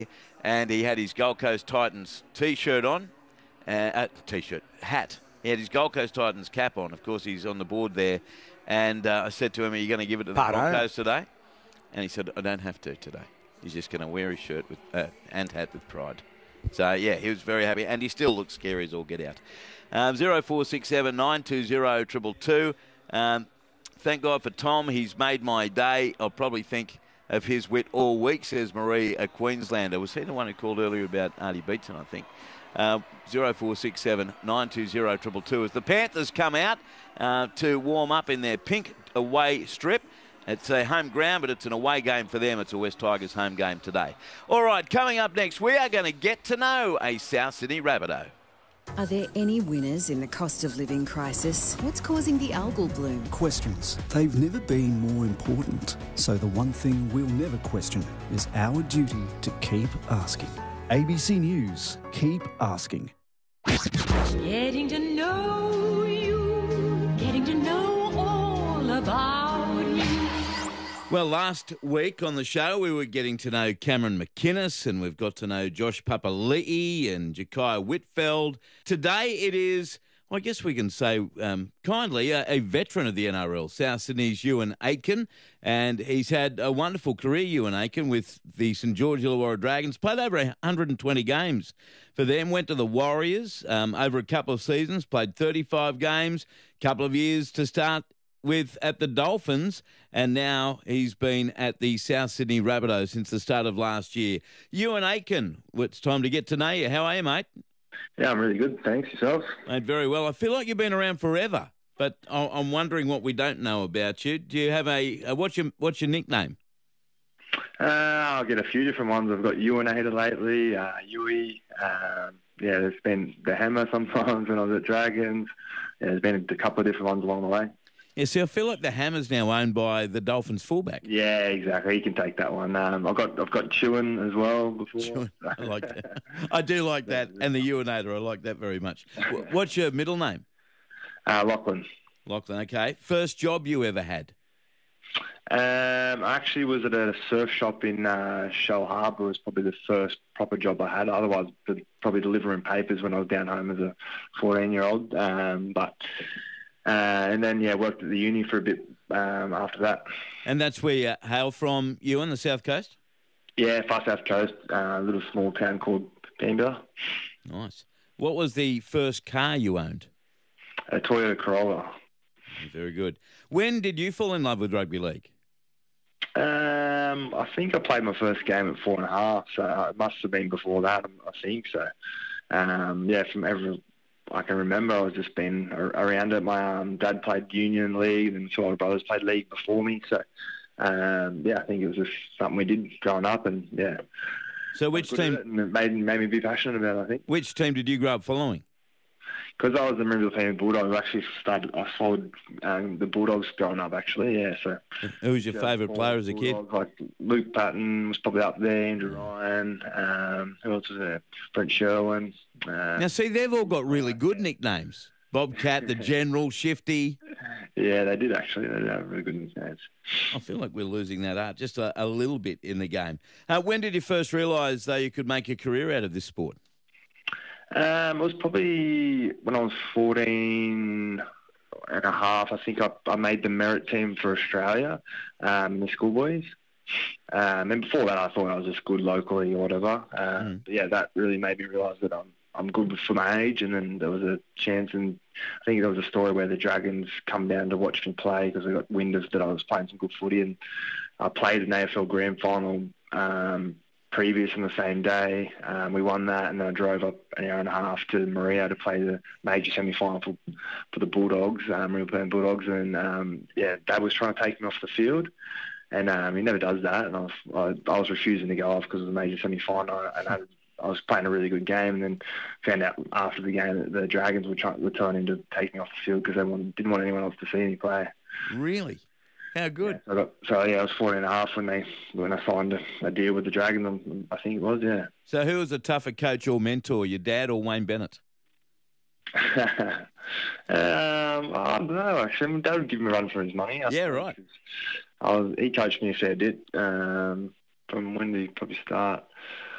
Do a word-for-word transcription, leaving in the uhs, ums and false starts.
and he had his Gold Coast Titans T-shirt on, uh, uh, T-shirt, hat. He had his Gold Coast Titans cap on. Of course, he's on the board there. And uh, I said to him, are you going to give it to the Pardo. Broncos today? And he said, I don't have to today. He's just going to wear his shirt with uh, and hat with pride. So, yeah, he was very happy. And he still looks scary as all get out. Um, zero four six seven nine two zero two two two. Um, thank God for Tom. He's made my day. I'll probably think of his wit all week, says Marie, a Queenslander. Was he the one who called earlier about Artie Beetson, I think? Uh, zero four six seven nine two zero two two two. As the Panthers come out uh, to warm up in their pink away strip. It's a home ground, but it's an away game for them. It's a West Tigers home game today. All right, coming up next, we are going to get to know a South Sydney Rabbitoh. Are there any winners in the cost of living crisis? What's causing the algal bloom? Questions. They've never been more important. So the one thing we'll never question is our duty to keep asking. A B C News, keep asking. Getting to know you, getting to know all about you. Well, last week on the show, we were getting to know Cameron McInnes, and we've got to know Josh Papali'i and Ja'Kai Whitfeld. Today it is, well, I guess we can say um, kindly, a, a veteran of the N R L, South Sydney's Ewan Aitken, and he's had a wonderful career, Ewan Aitken, with the St George Illawarra Dragons. Played over one hundred twenty games for them, went to the Warriors um, over a couple of seasons, played thirty-five games, couple of years to start with at the Dolphins, and now he's been at the South Sydney Rabbitohs since the start of last year. Ewan Aitken, it's time to get to know you. How are you, mate? Yeah, I'm really good. Thanks. Yourself? Mate, very well. I feel like you've been around forever, but I'm wondering what we don't know about you. Do you have a, uh, what's your what's your nickname? Uh, I'll get a few different ones. I've got Ewanator lately, uh, Ewy. Um, yeah, there's been the Hammer sometimes when I was at Dragons. Yeah, there's been a couple of different ones along the way. Yeah, see, I feel like the Hammer's now owned by the Dolphins fullback. Yeah, exactly. You can take that one. Um, I've got I've got Chewin as well before. Chewin. I like that. I do like that, and the Ewanator. I like that very much. What's your middle name? Uh, Lachlan. Lachlan. Okay. First job you ever had? Um, I actually was at a surf shop in uh, Shell Harbour. It was probably the first proper job I had. Otherwise, probably delivering papers when I was down home as a fourteen-year-old. Um, but. Uh, and then, yeah, worked at the uni for a bit um, after that. And that's where you hail from, you on the South Coast? Yeah, far South Coast, uh, a little small town called Pambia. Nice. What was the first car you owned? A Toyota Corolla. Very good. When did you fall in love with rugby league? Um, I think I played my first game at four and a half, so it must have been before that, I think so. Um, yeah, from every... I can remember I was just been around it. My um, dad played Union League and two older brothers played League before me. So, um, yeah, I think it was just something we did growing up and, yeah. So which team? It, and it made, made me be passionate about it, I think. Which team did you grow up following? Because I was a member of the team of Bulldogs, I actually started, I followed um, the Bulldogs growing up, actually, yeah. So who was your yeah, favourite player as a kid? Like Luke Patton was probably up there, Andrew Ryan, um, who else was there? Brent Sherwin. Uh, now, see, they've all got really good nicknames. Bobcat, the General, Shifty. Yeah, they did, actually. They did have really good nicknames. I feel like we're losing that art just a, a little bit in the game. Uh, when did you first realise, though, you could make a career out of this sport? Um, it was probably when I was fourteen and a half. I think I, I made the merit team for Australia um, in the schoolboys. Um, and before that, I thought I was just good locally or whatever. Uh, mm. But yeah, that really made me realise that I'm I'm good for my age. And then there was a chance, and I think there was a story where the Dragons come down to watch me play because they got wind of that I was playing some good footy, and I played an A F L Grand Final. Um, previous on the same day. Um, we won that, and then I drove up an hour and a half to Maria to play the major semi-final for, for the Bulldogs, um, Real Playing Bulldogs, and um, yeah, Dad was trying to take me off the field, and um, he never does that, and I was, I, I was refusing to go off because of the major semi-final, and I, I was playing a really good game, and then found out after the game that the Dragons were, trying, were telling him to take me off the field because they wanted, didn't want anyone else to see me play. Really? How good? Yeah, so, I got, so yeah, I was fourteen and a half when they when I signed a, a deal with the Dragons. I think it was, yeah. So who was a tougher coach or mentor, your dad or Wayne Bennett? um, I don't know. Actually, my dad would give me a run for his money. I yeah, right. I was, he coached me a fair bit. Um, from when did he probably start?